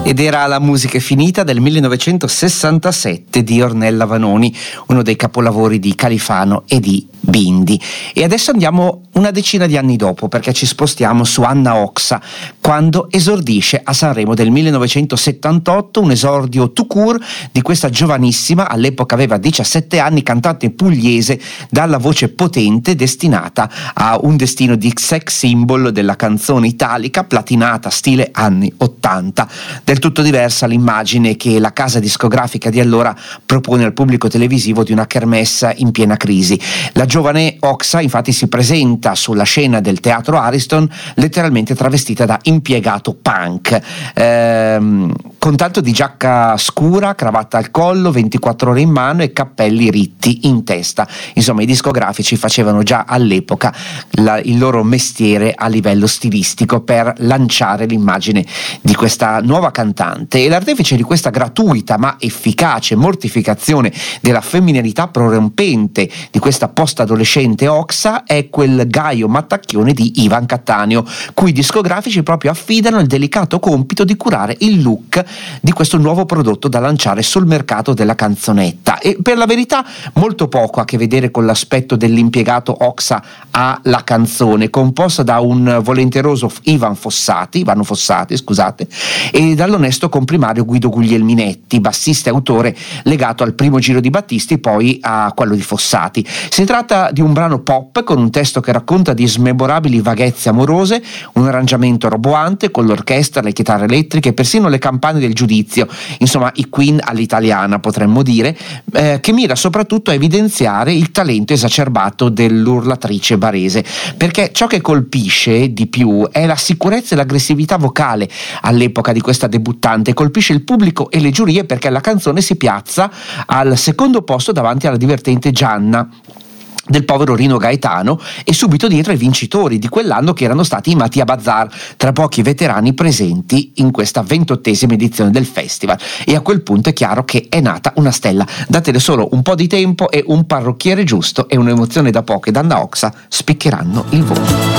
Ed era La musica è finita del 1967 di Ornella Vanoni, uno dei capolavori di Califano e di Bindi. E adesso andiamo una decina di anni dopo, perché ci spostiamo su Anna Oxa, quando esordisce a Sanremo del 1978, un esordio tout court di questa giovanissima, all'epoca aveva 17 anni, cantante pugliese dalla voce potente, destinata a un destino di sex symbol della canzone italica, platinata stile anni 80. Del tutto diversa l'immagine che la casa discografica di allora propone al pubblico televisivo di una kermesse in piena crisi. La giovane Oxa infatti si presenta sulla scena del teatro Ariston letteralmente travestita da impiegato punk, con tanto di giacca scura, cravatta al collo, 24 ore in mano e cappelli ritti in testa. Insomma, i discografici facevano già all'epoca il loro mestiere a livello stilistico per lanciare l'immagine di questa nuova cantante, e l'artefice di questa gratuita ma efficace mortificazione della femminilità prorompente di questa post-adolescente Oxa è quel Gaio Mattacchione di Ivan Cattaneo, cui i discografici proprio affidano il delicato compito di curare il look di questo nuovo prodotto da lanciare sul mercato della canzonetta. E per la verità molto poco a che vedere con l'aspetto dell'impiegato Oxa a La canzone, composta da un volenteroso Ivano Fossati, e dall'onesto comprimario Guido Guglielminetti, bassista e autore legato al primo giro di Battisti, poi a quello di Fossati. Si tratta di un brano pop con un testo che racconta di smemorabili vaghezze amorose, un arrangiamento roboante con l'orchestra, le chitarre elettriche e persino le campane del giudizio, insomma i Queen all'italiana potremmo dire, che mira soprattutto a evidenziare il talento esacerbato dell'urlatrice barese, perché ciò che colpisce di più è la sicurezza e l'aggressività vocale all'epoca di questa debuttante. Colpisce il pubblico e le giurie perché la canzone si piazza al secondo posto davanti alla divertente Gianna del povero Rino Gaetano, e subito dietro ai vincitori di quell'anno, che erano stati i Mattia Bazar, tra pochi veterani presenti in questa 28ª edizione del festival. E a quel punto è chiaro che è nata una stella. Datele solo un po' di tempo e un parrucchiere giusto e un'emozione da poco, e Anna Oxa spiccheranno il volo.